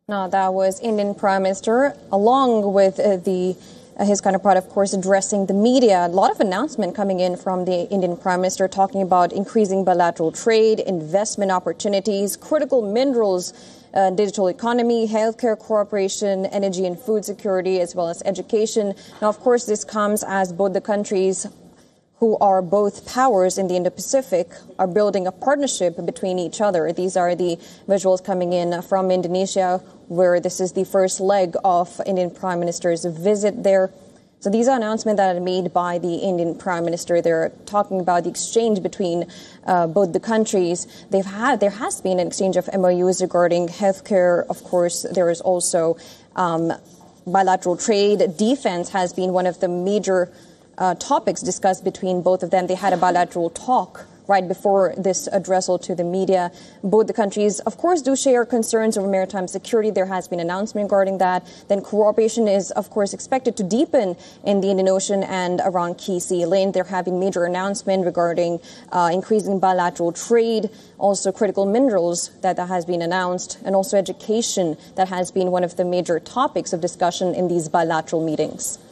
Now, that was Indian Prime Minister, along with his counterpart, of course, addressing the media. A lot of announcement coming in from the Indian Prime Minister talking about increasing bilateral trade, investment opportunities, critical minerals, digital economy, healthcare cooperation, energy and food security, as well as education. Now, of course, this comes as both the countries who are both powers in the Indo-Pacific are building a partnership between each other. These are the visuals coming in from Indonesia, where this is the first leg of Indian Prime Minister's visit there. So these are announcements that are made by the Indian Prime Minister. They're talking about the exchange between both the countries. There has been an exchange of MOUs regarding healthcare. Of course, there is also bilateral trade. Defense has been one of the major topics discussed between both of them. They had a bilateral talk right before this addressal to the media. Both the countries, of course, do share concerns over maritime security. There has been an announcement regarding that. Then cooperation is, of course, expected to deepen in the Indian Ocean and around Key Sea Lane. There have been major announcements regarding increasing bilateral trade, also critical minerals that has been announced, and also education that has been one of the major topics of discussion in these bilateral meetings.